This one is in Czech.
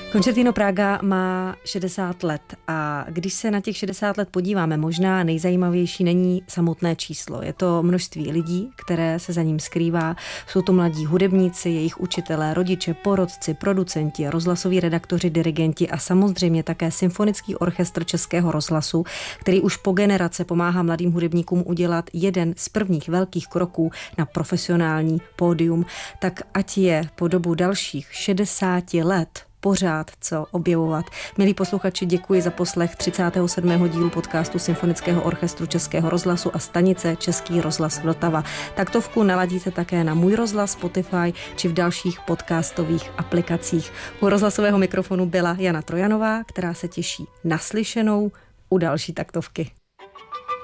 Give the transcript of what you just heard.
Concertino Praga má 60 let a když se na těch 60 let podíváme, možná nejzajímavější není samotné číslo. Je to množství lidí, které se za ním skrývá. Jsou to mladí hudebníci, jejich učitelé, rodiče, porodci, producenti, rozhlasoví redaktoři, dirigenti a samozřejmě také Symfonický orchestr Českého rozhlasu, který už po generace pomáhá mladým hudebníkům udělat jeden z prvních velkých kroků na profesionální pódium. Tak ať je po dobu dalších 60 let pořád co objevovat. Milí posluchači, děkuji za poslech 37. dílu podcastu Symfonického orchestru Českého rozhlasu a stanice Český rozhlas Vltava. Taktovku naladíte také na Můj rozhlas, Spotify či v dalších podcastových aplikacích. U rozhlasového mikrofonu byla Jana Trojanová, která se těší naslyšenou u další taktovky.